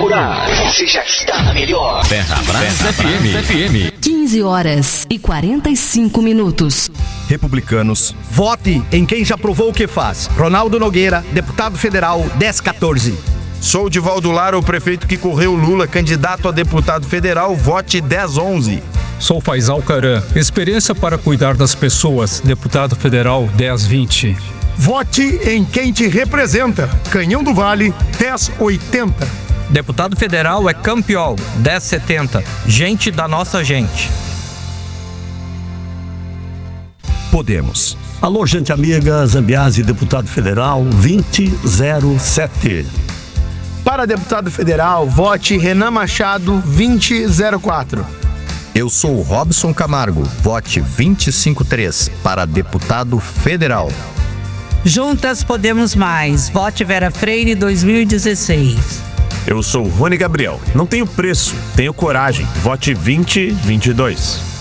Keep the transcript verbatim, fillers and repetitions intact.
procurar, você já está na melhor. Ferrabras F M. F M. quinze horas e quarenta e cinco minutos. Republicanos. Vote em quem já provou o que faz. Ronaldo Nogueira, deputado federal, dez quatorze. Sou Divaldo Lara, o prefeito que correu Lula, candidato a deputado federal, vote dez onze. Sou Faisal Caran, experiência para cuidar das pessoas, deputado federal dez vinte. Vote em quem te representa. Canhão do Vale, dez oitenta. Deputado federal é Campiol, dez setenta. Gente da nossa gente. Podemos. Alô, gente amiga, Zambiase, deputado federal, vinte zero sete. Para deputado federal, vote Renan Machado, vinte zero quatro. Eu sou o Robson Camargo, vote vinte e cinco três para deputado federal. Juntas Podemos Mais, vote Vera Freire dois mil e dezesseis. Eu sou o Rony Gabriel, não tenho preço, tenho coragem, vote vinte vinte e dois.